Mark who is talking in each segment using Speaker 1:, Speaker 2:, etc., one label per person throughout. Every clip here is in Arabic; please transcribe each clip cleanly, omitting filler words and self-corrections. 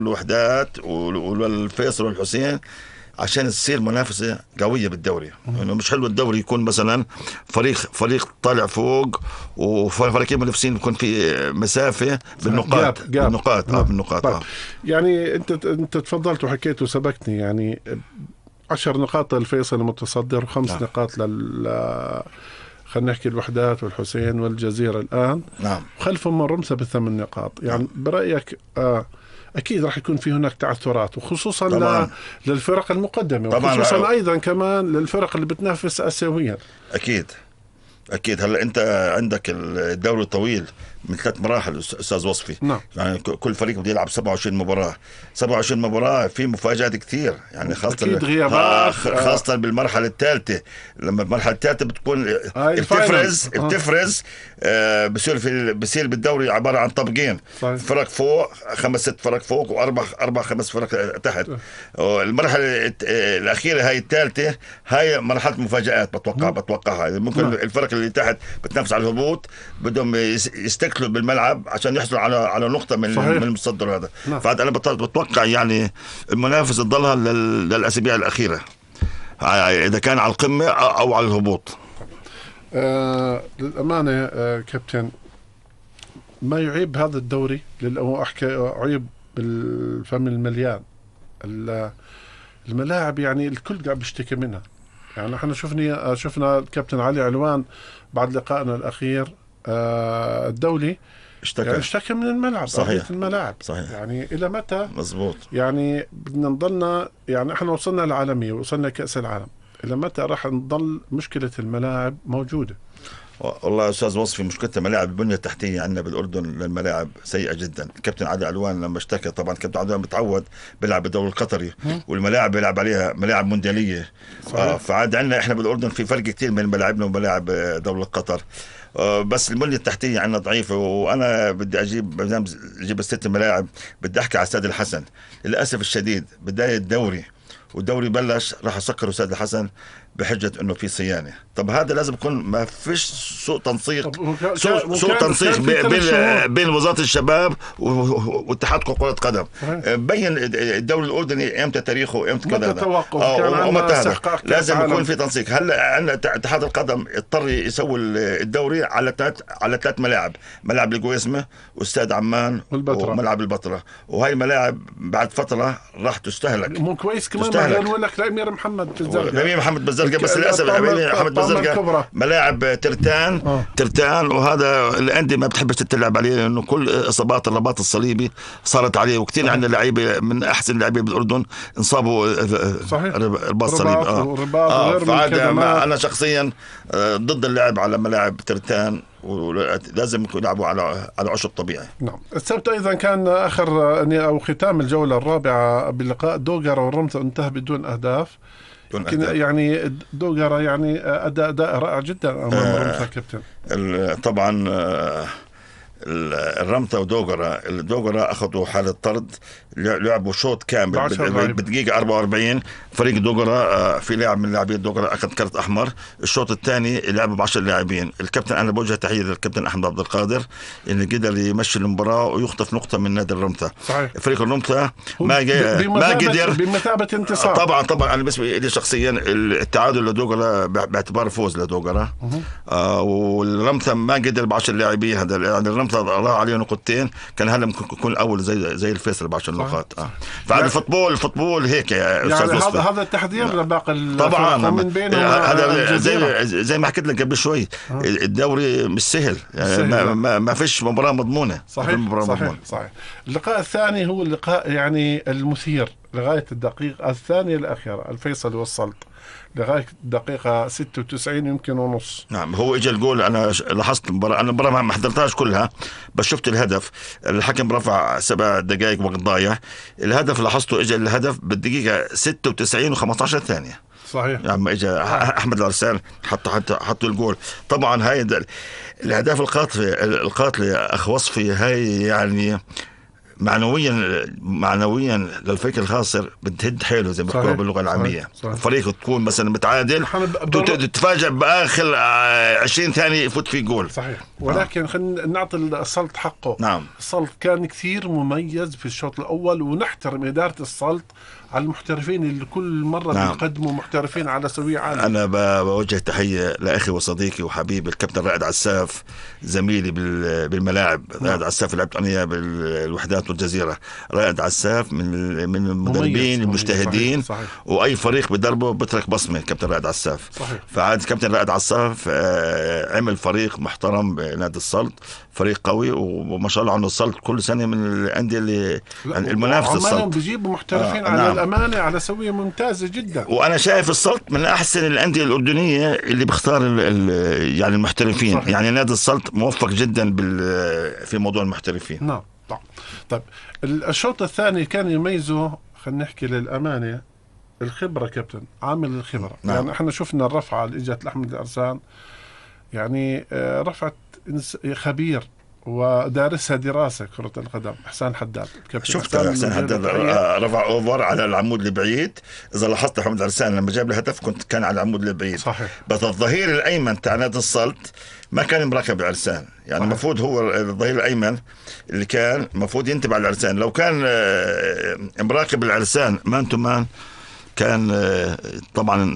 Speaker 1: الوحدات والفيصل والحسين عشان تصير منافسة قوية بالدوري. انه مش حلو الدوري يكون مثلا فريق طالع فوق وفريقين منافسين يكون في مسافة بالنقاط. بالنقاط.
Speaker 2: يعني انت تفضلت وحكيت وسبقتني، يعني 10 نقاط الفيصل المتصدر و5 نقاط خلينا نحكي الوحدات والحسين والجزيرة الآن.
Speaker 1: نعم.
Speaker 2: خلفهم الرمسة ب8 نقاط. يعني برأيك أكيد راح يكون في هناك تعثرات، وخصوصا للفرق المقدمة، وخصوصا أيضا كمان للفرق اللي بتنافس آسيويا.
Speaker 1: أكيد. هلا أنت عندك الدوري طويل من 3 مراحل أستاذ وصفي.
Speaker 2: نعم.
Speaker 1: يعني كل فريق بده يلعب 27 مباراة في مفاجآت كتير، يعني خاصة بالمرحلة الثالثة. لما المرحلة الثالثة بتكون بتفرز بصير بالدوري عبارة عن طبقين. فرق فوق 5-6 فرق فوق، و4-5 فرق تحت. المرحلة الأخيرة هاي الثالثة، هاي مرحلة مفاجآت بتوقعها. ممكن الفرق اللي تحت بتنافس على الهبوط بدهم يستكلوا بالملعب عشان يحصلوا على نقطة من المتصدر هذا. فأنا بتوقع يعني المنافسة تضلها للأسابيع الأخيرة، إذا كان على القمة أو على الهبوط.
Speaker 2: للأمانة كابتن، ما يعيب هذا الدوري أحكي عيب بالفم المليان. الملاعب يعني الكل قاعد بيشتكي منها. يعني احنا شفنا الكابتن علي علوان بعد لقائنا الأخير الدولي اشتكى من الملعب.
Speaker 1: صحيح.
Speaker 2: الملاعب.
Speaker 1: صحيح.
Speaker 2: يعني إلى متى؟
Speaker 1: مزبوط.
Speaker 2: يعني بدنا نضلنا، يعني احنا وصلنا العالمية وصلنا كأس العالم، إلى متى راح نضل مشكلة الملاعب موجودة؟
Speaker 1: والله أستاذ وصفي، مشكلة ملاعب البنية التحتية عندنا بالأردن للملاعب سيئة جدا. الكابتن علي علوان لما اشتكى، طبعا الكابتن علي علوان بتعود بيلعب بالدوري القطري، والملاعب بيلعب عليها ملاعب مونديالية. فعاد عندنا احنا بالأردن في فرق كتير بين ملاعبنا وملاعب دولة قطر. بس البنية التحتية عندنا ضعيفة. وأنا بدي أجيب الست ملاعب. بدي أحكي على استاد الحسن. للأسف الشديد بداية والدوري بلش راح يسكروا استاد الحسن بحجة انه في صيانة. طب هذا لازم يكون ما فيش سوء تنسيق بين وزارة الشباب واتحاد كرة قدم. بين الدوري الأردني امتى تاريخه، امتى كذا، لازم يكون في تنسيق. هلا عندنا اتحاد القدم اضطر يسوي الدوري على 3 ملاعب: ملعب القويسمة واستاد عمان وملعب البتراء. وهي ملاعب بعد فترة راح تستهلك.
Speaker 2: مو كويس كمان قالوا لك لأمير محمد بزرقاء،
Speaker 1: بس للأسف محمد بزرقاء ملاعب ترتان، وهذا الأندية ما بتحبش تلعب عليه لأنه كل إصابات الرباط الصليبي صارت عليه. وكتير عندنا لعيبة من أحسن اللاعبين بالأردن انصابوا الرباط الصليبي. أنا شخصيا ضد اللعب على ملاعب ترتان، ولازم يلعبوا على عشب طبيعي.
Speaker 2: نعم. السبت أيضا كان آخر أو ختام الجولة الرابعة بلقاء دوغرة والرمسة، انتهى بدون أهداف. يعني دوغرة يعني أداء رائع جدا أمام الرمسة كابتن.
Speaker 1: طبعا الرمسة ودوغرة أخذوا حالة طرد، لعبوا شوط كامل بدقيقة 44. فريق دوغرة في لاعب من لاعبين دوغرة أخذ كرت أحمر. الشوط الثاني لعبوا ب10 لاعبين. الكابتن أنا بوجه تحية للكابتن أحمد عبد القادر إنه قدر يمشي المباراة ويخطف نقطة من نادي الرمسة. فريق الرمسة ما قدر
Speaker 2: بمثابة انتصار.
Speaker 1: طبعا أنا بالنسبة لي شخصيا التعادل لدوغرة باعتبار فوز لدوغرة. والرمسة ما قدر ب10 لاعبين. هذا يعني الرمسة راح عليه نقطتين، كان هلا ممكن يكون اول زي الفيصل ب10 نقاط. فهذا الفوتبول هيك يا استاذ وصفي.
Speaker 2: هذا التحدير لباقي
Speaker 1: طبعا.
Speaker 2: من بينهم
Speaker 1: هذا زي ما حكيت لك قبل شوي. الدوري مش سهل، يعني ما فيش مباراة مضمونة.
Speaker 2: صحيح. اللقاء الثاني هو اللقاء يعني المثير لغاية الدقيقة الثانية الأخيرة. الفيصل وصلت لغاية الدقيقة 96 يمكن ونص.
Speaker 1: نعم. هو اجى الجول. انا لاحظت المباراة ما حضرتهاش كلها، بس شفت الهدف. الحكم رفع 7 دقائق وقت ضايع. الهدف لاحظته اجى الهدف بالدقيقة 96 و15 ثانية.
Speaker 2: صحيح.
Speaker 1: يعني اجى احمد العرسان حط الجول. طبعا هاي الاهداف القاتلة اخ وصفي، هاي يعني معنويا للفريق الخاسر بتهد حيله زي ما بيقولوا باللغه العاميه. فريق تكون مثلا متعادل تتفاجئ باخر 20 ثانيه يفوت فيه جول.
Speaker 2: صحيح. ولكن خلينا نعطي السلط حقه.
Speaker 1: نعم.
Speaker 2: السلط كان كثير مميز في الشوط الاول، ونحترم اداره السلط على المحترفين اللي كل مرة بيقدموا محترفين على سوية عالية.
Speaker 1: أنا بوجه تحية لأخي وصديقي وحبيبي الكابتن رائد عساف، زميلي بالملاعب. رائد عساف لعبت أنا بالوحدات والجزيرة. رائد عساف من المدربين المجتهدين. صحيح. وأي فريق بدربه بترك بصمة كابتن رائد عساف.
Speaker 2: صحيح.
Speaker 1: فعاد كابتن رائد عساف عمل فريق محترم بنادي السلط، فريق قوي، وما شاء الله عنه السلط كل سنة من الأندية اللي المنافسة السلط
Speaker 2: بيجيبوا محترفين على الأمانة على سوية ممتازة جدا.
Speaker 1: وأنا شايف السلط من أحسن الأندية الأردنية اللي بيختار يعني المحترفين. صحيح. يعني نادي السلط موفق جدا في موضوع المحترفين.
Speaker 2: نعم. طيب الشوط الثاني كان يميزه، خلينا نحكي للأمانة، الخبرة كابتن، عامل الخبرة. نعم. يعني احنا شفنا الرفعة اللي اجت لأحمد العرسان، يعني رفعت خبير ودارسها دراسة كرة القدم، إحسان حداد.
Speaker 1: شفت إحسان حداد رفع أوفر على العمود البعيد. إذا لاحظت محمد العرسان لما جاب الهدف كان على العمود البعيد.
Speaker 2: صحيح.
Speaker 1: بس الظهير الأيمن تاع نادي السلط ما كان مراقب العرسان، يعني المفروض هو الظهير الأيمن اللي كان المفروض ينتبه على العرسان. لو كان مراقب العرسان مان تو مان كان طبعا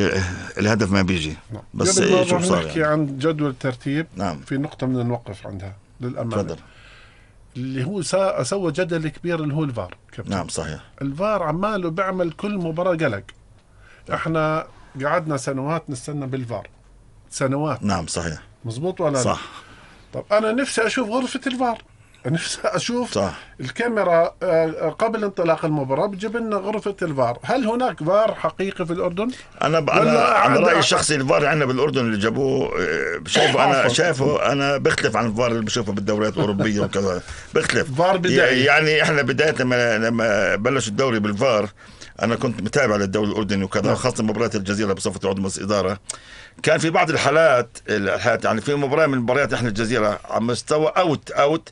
Speaker 1: الهدف ما بيجي.
Speaker 2: نعم. بس شوف صار نحكي عن جدول الترتيب.
Speaker 1: نعم.
Speaker 2: في نقطة من نوقف عندها للأمانة.
Speaker 1: تفضل.
Speaker 2: اللي هو سوى جدل كبير اللي هو الفار كابتن.
Speaker 1: نعم صحيح.
Speaker 2: الفار عماله بيعمل كل مباراة قلق. احنا قعدنا سنوات نستنى بالفار، سنوات.
Speaker 1: نعم صحيح.
Speaker 2: مزبوط ولا
Speaker 1: صح.
Speaker 2: طب أنا نفسي أشوف غرفة الفار، نفسي أشوف.
Speaker 1: صح.
Speaker 2: الكاميرا قبل انطلاق المباراة بتجيب لنا غرفة الفار. هل هناك فار حقيقي في الأردن؟
Speaker 1: أنا على رأيي الشخصي الفار عندنا بالأردن اللي جابوه شايفه أنا بختلف عن الفار اللي بشوفه بالدوريات الأوروبية وكذا. بختلف.
Speaker 2: فار بداية.
Speaker 1: يعني إحنا بداية لما بلش الدوري بالفار أنا كنت متابع للدوري الأردني وكذا، خاصة مباريات الجزيرة بصفة عضو مجلس إدارة. كان في بعض الحالات يعني في مباراة من مباريات إحنا الجزيرة على مستوى أوت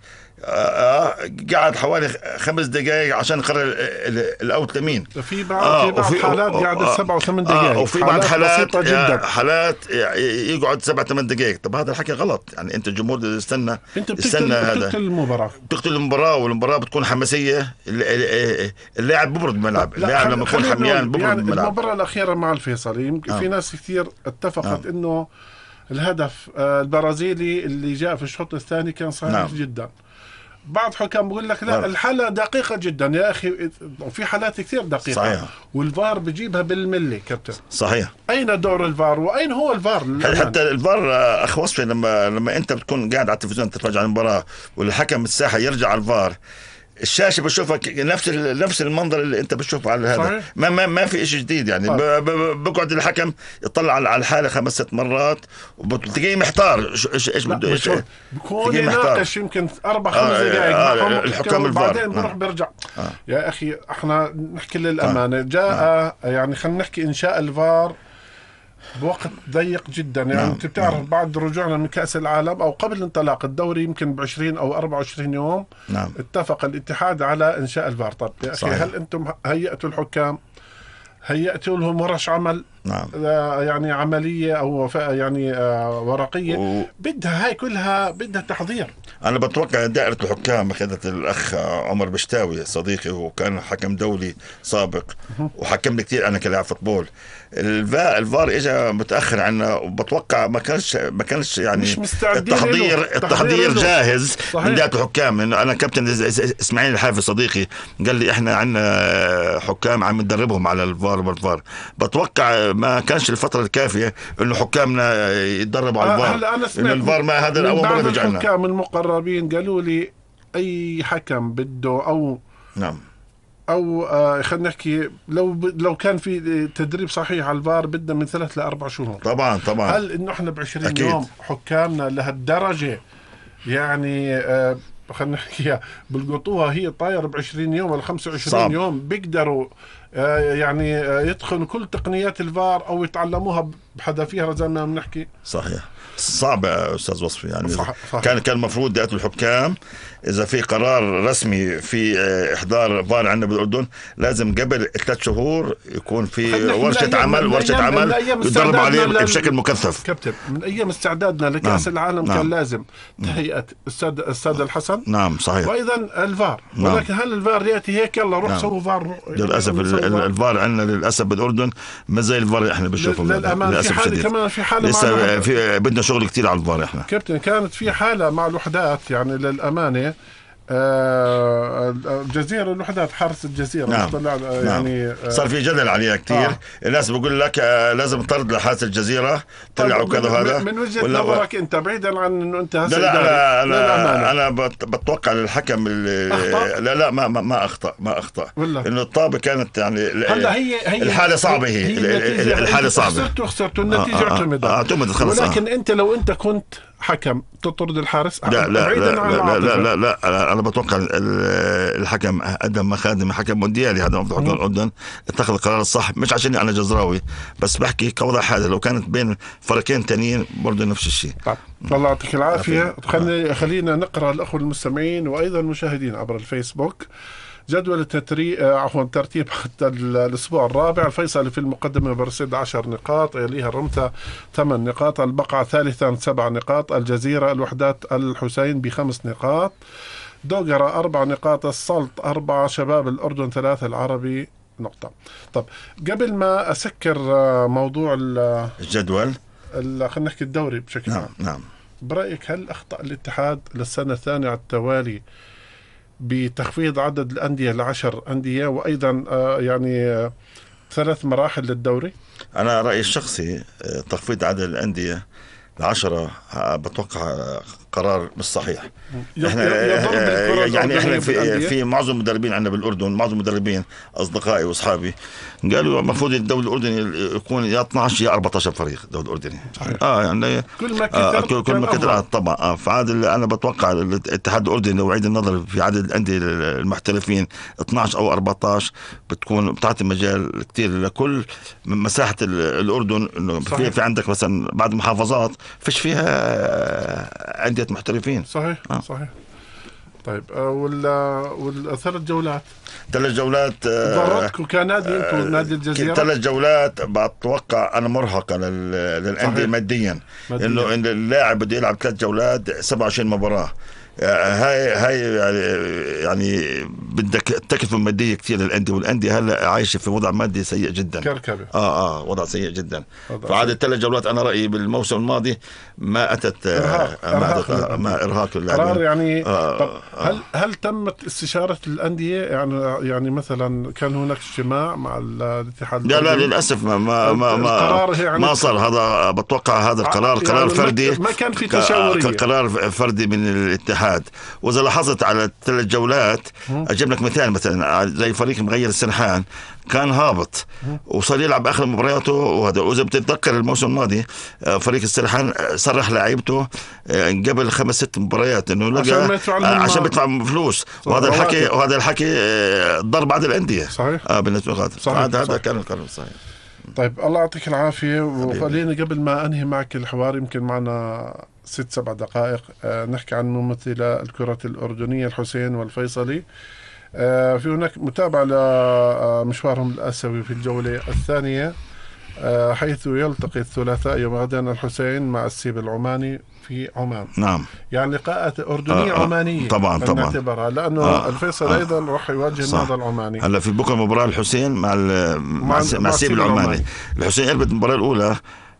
Speaker 1: قاعد حوالي 5 دقائق عشان يقرر الاوت لمين.
Speaker 2: في بعض حالات قاعد 7 و8 دقائق.
Speaker 1: وفي بعض حالات يقعد 7 8 دقائق. طب هذا الحكي غلط. يعني انت الجمهور يستنى هذا بتقتل المباراه والمباراه بتكون حماسيه. اللاعب ببرد بالملعب. اللاعب لما يكون حميان ببرد
Speaker 2: يعني
Speaker 1: بالملعب.
Speaker 2: المباراه الاخيره مع الفيصلي يمكن في ناس كثير اتفقت انه الهدف البرازيلي اللي جاء في الشوط الثاني كان صحيح جدا. بعض حكام بقول لك لا الحالة دقيقة جدا يا أخي، وفي حالات كثير دقيقة.
Speaker 1: صحيح.
Speaker 2: والفار بجيبها بالملي كابتن.
Speaker 1: صحيح.
Speaker 2: أين دور الفار وأين هو الفار؟
Speaker 1: حتى الفار أخ وصفي لما أنت بتكون قاعد على التلفزيون تتفرج على المباراة والحكم الساحة يرجع على الفار، الشاشة بشوفك نفس المنظر اللي انت بتشوفه على هذا. ما في شيء جديد يعني. بقعد الحكم يطلع على الحالة 5-6 مرات وبتلاقيه محتار ايش بده
Speaker 2: بكون يناقش يمكن 4-5 دقائق
Speaker 1: الحكام الفار
Speaker 2: بعدين بروح برجع. يا اخي احنا نحكي للأمانة جاء يعني خلينا نحكي انشاء الفار بوقت ضيق جدا. يعني انت بتعرف بعد رجوعنا من كأس العالم او قبل انطلاق الدوري يمكن ب20 او 24 يوم اتفق الاتحاد على انشاء الفار. طب يا اخي هل انتم هيئتوا الحكام؟ هيئتوا لهم ورش عمل؟ يعني عملية او يعني ورقية بدها هاي كلها بدها تحضير.
Speaker 1: انا بتوقع دائرة الحكام اخذت الاخ عمر بشتاوي صديقي وكان حكم دولي سابق وحكمني كثير انا كلاعب فوتبول. الفار اجى متاخر عنا وبتوقع ما كانش يعني التحضير جاهز من دائرة الحكام. انه انا كابتن اسماعيل الحافي صديقي قال لي احنا عندنا حكام عم ندربهم على الفار والفار. بتوقع ما كانش الفترة الكافية انه حكامنا يتدربوا على الفار. انه الفار ما هذا اول مرة بيجي لنا.
Speaker 2: الحكام المقربين قالوا لي اي حكم بده او خلينا نحكي لو كان في تدريب صحيح على الفار بدنا من 3 ل4 شهور.
Speaker 1: طبعا
Speaker 2: هل انه احنا ب20 يوم حكامنا لهالدرجة يعني خلينا نحكي بالقطوها هي طاير ب20 يوم ولا 25 يوم بيقدروا يعني يتقنوا كل تقنيات الفار او يتعلموها بحذافيرها زي ما بنحكي.
Speaker 1: صحيح، صعب يا استاذ وصفي يعني.
Speaker 2: صح.
Speaker 1: كان المفروض دائرة الحكام اذا في قرار رسمي في احضار فار عندنا بالاردن لازم قبل 3 شهور يكون في ورشه عمل يتدرب عليه بشكل مكثف.
Speaker 2: كابتن، من ايام استعدادنا لكاس العالم كان لازم تهيئه السادة الحسن.
Speaker 1: نعم صحيح.
Speaker 2: وايضا الفار. ولكن هل الفار ياتي هيك يلا روح سووا فار؟
Speaker 1: للاسف الفار عندنا للاسف بالاردن ما زي الفار اللي احنا بنشوفه
Speaker 2: للاسف شديد. كمان في حاله
Speaker 1: لسه بدنا شغل كتير على الفار. احنا
Speaker 2: كابتن كانت في حاله مع الوحدات يعني للامانه الجزيرة، الوحدات حرس الجزيرة.
Speaker 1: نعم. يعني صار في جدل عليها كتير. الناس بقول لك لازم طرد لحارس الجزيرة طلعوا كذا. هذا
Speaker 2: من وجهة نظرك انت بعيدا عن انه انت هسه
Speaker 1: لا انا بتوقع للحكم لا ما اخطأ انه الطابة كانت يعني
Speaker 2: هي
Speaker 1: الحالة صعبة. هي الحالة صعبة.
Speaker 2: خسرتوا النتيجة اعتمدت
Speaker 1: خلص.
Speaker 2: ولكن انت لو انت كنت حكم تطرد الحارس؟
Speaker 1: لا انا بتوقع الحكم قدم مخادم حكم مونديالي هذا حكم الاردن اتخذ القرار الصح. مش عشان انا جزراوي بس بحكي كوضع حاجه، لو كانت بين فريقين تانيين برضه نفس الشيء.
Speaker 2: الله يعطيك العافيه. خلينا نقرا الاخوه المستمعين وايضا المشاهدين عبر الفيسبوك. جدول ترتيب حتى الأسبوع الرابع: الفيصلي في المقدمة برصيد 10 نقاط، يليها الرمثة 8 نقاط، البقعة ثالثا 7 نقاط، الجزيرة الوحدات الحسين ب5 نقاط، دوغرة 4 نقاط، السلط 4، شباب الأردن 3، العربي نقطة. طب قبل ما أسكر موضوع
Speaker 1: الجدول
Speaker 2: خلينا نحكي الدوري بشكل عام.
Speaker 1: نعم.
Speaker 2: برأيك هل أخطأ الاتحاد للسنة الثانية على التوالي بتخفيض عدد الأندية ل10 أندية وأيضا يعني 3 مراحل للدوري؟
Speaker 1: أنا رأيي الشخصي تخفيض عدد الأندية ل10 بتوقع قرار مش صحيح. احنا في معظم المدربين عندنا بالاردن، معظم المدربين اصدقائي واصحابي قالوا المفروض الدوري الاردني يكون يا 12 يا 14 فريق الدوري الاردني.
Speaker 2: يعني
Speaker 1: كل ما كثر طبعا. فعاد انا بتوقع الاتحاد الاردني لو عيد النظر في عدد الانديه المحترفين 12 او 14 بتعطي مجال كثير لكل مساحه الاردن. انه في عندك مثلا بعض المحافظات فيش فيها انديه محترفين.
Speaker 2: صحيح. طيب والثلاث جولات
Speaker 1: 3 جولات
Speaker 2: ضرتكم كنادي انتم نادي الجزيرة
Speaker 1: 3 جولات بتوقع انا مرهقه للانديه ماديا. انه اللاعب بده يلعب 3 جولات 27 مباراه. هاي يعني بدك تكلفة مادية كثير للأندية، والأندية هلا عايشة في وضع مادي سيء جدا.
Speaker 2: كركبة.
Speaker 1: وضع سيء جدا. فعاد 3 جولات أنا رأيي بالموسم الماضي ما أتت ما إرهاق اللاعبين.
Speaker 2: قرار يعني. طب هل تمت استشارة الأندية يعني مثلا كان هناك اجتماع مع الاتحاد؟
Speaker 1: لا للأسف ما صار. هذا بتوقع هذا القرار قرار فردي،
Speaker 2: ما كان في تشاورية،
Speaker 1: قرار فردي من الاتحاد. وإذا لاحظت على 3 جولات أجيب لك مثلا زي فريق مغير السرحان كان هابط وصار يلعب آخر مبارياته وهذا. وإذا بتتذكر الموسم الماضي فريق السرحان صرح لاعيبته قبل 5-6 مباريات إنه لقى عشان بيدفع فلوس. وهذا الحكي ضرب بعض الأندية.
Speaker 2: صحيح.
Speaker 1: بالنسبة هذا كان القرار صحيح.
Speaker 2: طيب الله يعطيك العافية. وخلينا قبل ما أنهي معك الحوار يمكن معنا 6-7 دقائق نحكي عن ممثل الكرة الأردنية الحسين والفيصلي. في هناك متابعة لمشوارهم الآسيوي في الجولة الثانية، حيث يلتقي الثلاثاء يوم غدا الحسين مع السيب العماني في عمان.
Speaker 1: نعم.
Speaker 2: يعني لقاءات أردنية عمانية
Speaker 1: طبعا
Speaker 2: نعتبرها، لأنه الفيصل أيضا راح يواجه النهضة العماني.
Speaker 1: هلا في بكرة مباراة الحسين مع السيب العماني. الحسين قلبت المباراة الأولى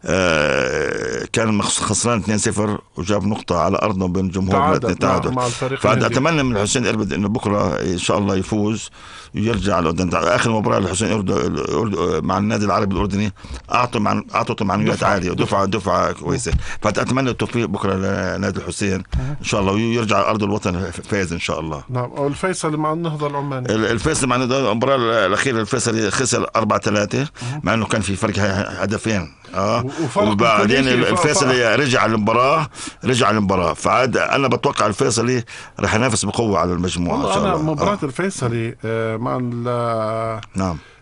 Speaker 1: كان خسران 2-0 وجاب نقطة على أرضه بين الجمهور تعادل. فأتمنى من الحسين إربد إنه بكرة إن شاء الله يفوز ويرجع لقدام. آخر مباراة للحسين مع النادي العربي الأردني أعطوا معنويات عالية ودفعة كويسة. فأتمنى التوفيق بكرة لنادي الحسين إن شاء الله ويرجع أرض الوطن فاز إن شاء الله.
Speaker 2: نعم. والفيصل مع النهضة العماني.
Speaker 1: الفيصل مع المباراة الأخيرة الفيصل خسر 4-3 مع إنه كان في فرق هدفين. وبعدين الفيصلي رجع المباراة. فعاد أنا بتوقع الفيصلي رح ينافس بقوة على المجموعة إن شاء الله.
Speaker 2: مباراة الفيصلي مع
Speaker 1: نعم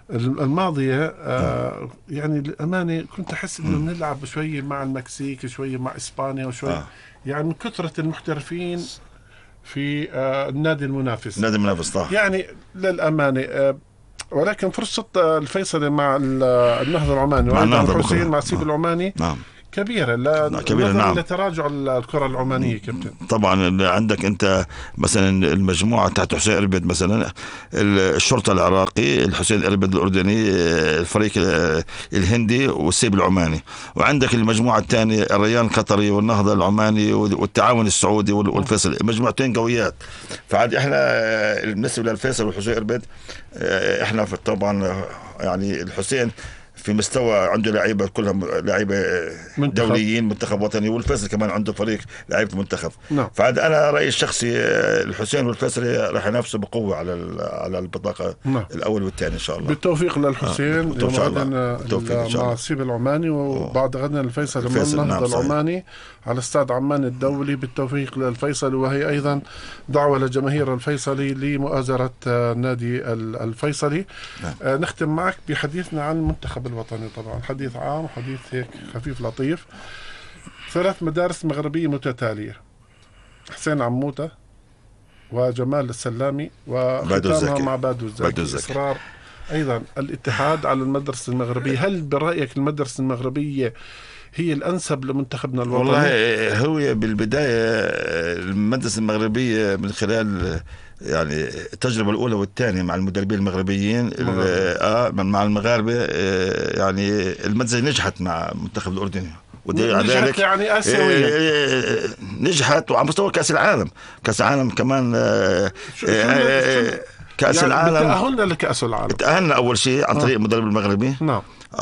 Speaker 2: الماضية يعني الأمانة كنت أحس إنه بنلعب شوية مع المكسيك، شوية مع إسبانيا، وشوية يعني من كثرة المحترفين في النادي المنافس.
Speaker 1: النادي المنافس صح.
Speaker 2: يعني للأمانة ولكن فرصة الفيصلي مع النهضة العماني وأيضا الحسين مع سيب العماني كبيرة
Speaker 1: نعم.
Speaker 2: لتراجع الكرة العمانية كابتن.
Speaker 1: طبعا عندك انت مثلا المجموعة تحت حسين إربد، مثلا الشرطة العراقي، الحسين إربد الأردني، الفريق الهندي والسيب العماني، وعندك المجموعة الثانية الريان القطري والنهضة العماني والتعاون السعودي والفيصل، مجموعتين قويات. فعاد احنا بالنسبة للفيصل والحسين إربد احنا طبعا يعني الحسين في مستوى عنده لعيبه كلهم لعيبه دوليين، منتخب وطني، والفيصل كمان عنده فريق لعيبه منتخب. فعاد انا رايي الشخصي الحسين والفيصل راح ينافسوا بقوه على البطاقه الاول والثاني ان شاء الله.
Speaker 2: بالتوفيق للحسين يوم غدا مع سيب العماني، وبعد غدا الفيصل مع النهضه العماني على استاد عمان الدولي. بالتوفيق للفيصل، وهي ايضا دعوه لجماهير الفيصلي لمؤازره نادي الفيصلي. نختم معك بحديثنا عن المنتخب الوطني، طبعا حديث عام وحديث هيك خفيف لطيف. 3 مدارس مغربية متتالية، حسين عموتة وجمال السلامي وختامها مع بادو الزكي. إصرار أيضا الاتحاد على المدرسة المغربية. هل برأيك المدرسة المغربية هي الأنسب لمنتخبنا الوطني؟
Speaker 1: والله هو بالبداية المدرسة المغربية من خلال يعني التجربة الأولى والثانية مع المدربين المغربيين مع المغاربة، يعني المدرسة نجحت مع المنتخب الأردني،
Speaker 2: نجحت يعني آسيوية،
Speaker 1: نجحت وعلى مستوى كأس العالم. كأس العالم كمان كأس
Speaker 2: يعني
Speaker 1: العالم
Speaker 2: تأهلنا لكأس العالم،
Speaker 1: تأهلنا أول شيء عن طريق المدرب المغربي.
Speaker 2: نعم.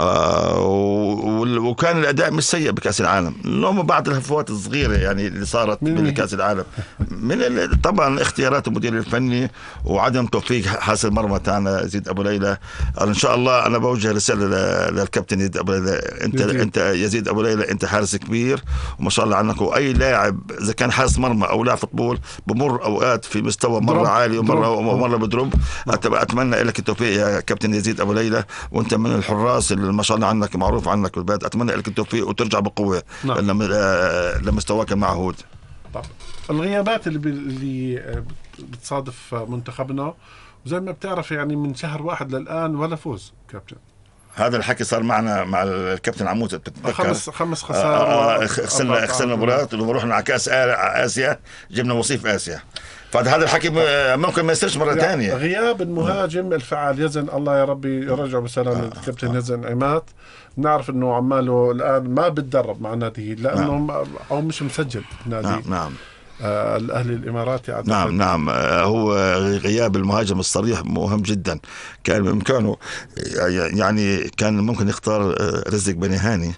Speaker 1: وكان الأداء مش سيء بكأس العالم، لهم بعض الهفوات الصغيرة يعني اللي صارت من كأس العالم، من طبعا اختيارات المدير الفني وعدم توفيق حارس المرمى تاعنا يزيد أبو ليلى. إن شاء الله أنا بوجه رسالة للكابتن يزيد أبو ليلى، أنت يزيد أبو ليلى أنت حارس كبير وما شاء الله عنك، وأي لاعب إذا كان حارس مرمى أو لاعب فوتبول بمر أوقات في مستوى مرة عالي ومرة بدرب. أتمنى لك التوفيق يا كابتن يزيد أبو ليلى، وأنت من الحراس ما شاء الله عنك معروف عنك بالبلد. اتمنى لك التوفيق وترجع بقوه لمستواك المعهود.
Speaker 2: طب الغيابات اللي بتصادف منتخبنا، وزي ما بتعرف يعني من شهر 1 للان ولا فوز كابتن.
Speaker 1: هذا الحكي صار معنا مع الكابتن عمود، تتذكر
Speaker 2: 5 خسارات،
Speaker 1: خسرنا مباراه ولما رحنا على كاس اسيا جبنا وصيف اسيا. فهذا الحكي ممكن ما يصيرش مرة ثانية.
Speaker 2: غياب المهاجم الفعال يزن، الله يا ربي يرجع بسلام الكابتن يزن عماد. نعرف انه عماله الان ما بتدرب مع ناديه لانه او مش مسجل نادي.
Speaker 1: نعم.
Speaker 2: الاهلي الاماراتي أعتقد.
Speaker 1: نعم هو غياب المهاجم الصريح مهم جدا. كان بامكانه يعني كان ممكن يختار رزق بني هاني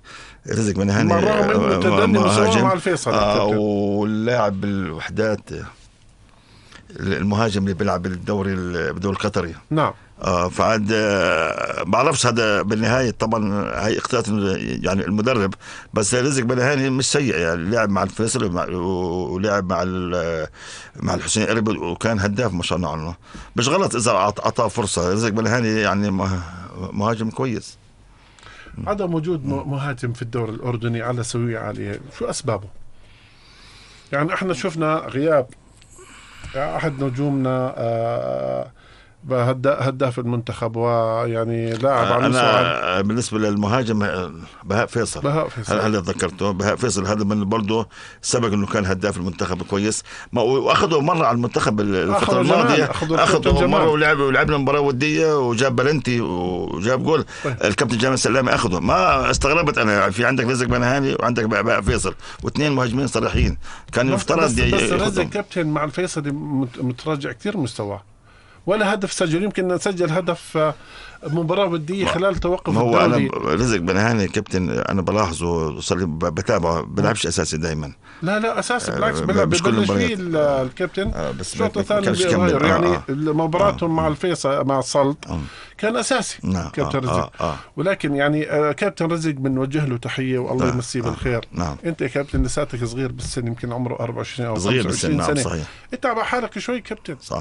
Speaker 2: مهاجم مع الفيصل
Speaker 1: واللاعب بالوحدات المهاجم اللي بيلعب بالدوري القطري.
Speaker 2: نعم.
Speaker 1: فعاد بعرفش هذا بالنهاية طبعا هي اختيارات يعني المدرب، بس رزق بنهاني مش سيء يعني، لعب مع الفيصل ولعب مع الحسين إربد وكان هداف ما شاء الله عنه. مش غلط إذا أعطاه فرصة. رزق بنهاني يعني مهاجم كويس.
Speaker 2: عدم وجود مهاجم في الدوري الأردني على سوية عالية، شو أسبابه؟ يعني احنا شفنا غياب أحد نجومنا هداف المنتخب ويعني لاعب على
Speaker 1: أنا بالنسبة للمهاجم بهاء فيصل هل ذكرته؟ بهاء فيصل هذا من برضه سبق إنه كان هداف المنتخب كويس، وأخذوا مرة على المنتخب الفترة الماضية، أخذوا مرة ولعبنا مباراة ودية وجاب بلنتي وجاب جول. الكابتن جمال السلامي أخذه. ما استغربت أنا، في عندك رزق بنهاني وعندك بهاء فيصل واثنين مهاجمين صريحين، كان يفترض
Speaker 2: بس رزق كابتن مع الفيصل متراجع كتير مستواه، ولا هدف سجل. يمكن نسجل هدف مباراة ودية خلال توقف
Speaker 1: الدوري.
Speaker 2: أنا
Speaker 1: رزق بنهاني كابتن أنا بلاحظه صار بتابعه، بلعبش أساسي دايما.
Speaker 2: لا أساسي بالعكس، ببلش فيه الكابتن الشوط الثاني يعني مباراتهم مع الفيصل مع السلط كان أساسي. كابتن رزق ولكن يعني كابتن رزق بنوجه له تحية والله يمسيه بالخير. أنت يا كابتن لساتك صغير بالسن، يمكن عمره 24 أو 25 سنة.
Speaker 1: صحيح.
Speaker 2: اتابع حالك شوي كابتن.
Speaker 1: صح.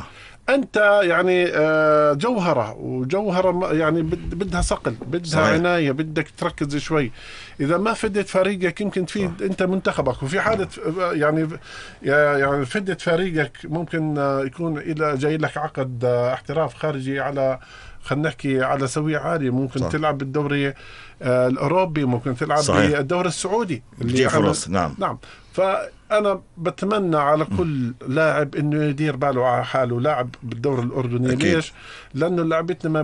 Speaker 2: انت يعني جوهره، وجوهره يعني بدها صقل، بدها صحيح. عنايه، بدك تركز شوي. اذا ما فدت فريقك يمكن تفيد انت منتخبك. وفي حاله يعني فدت فريقك ممكن يكون الى جاي لك عقد احتراف خارجي على، خلينا نحكي على سوية عالية، ممكن صح. تلعب بالدوري الأوروبي، ممكن تلعب صحيح. بالدوري السعودي
Speaker 1: اللي فرص. نعم.
Speaker 2: فأنا بتمنى على كل لاعب إنه يدير باله على حاله، لاعب بالدوري الأردني. أكيد. ليش؟ لأنه لعبتنا ما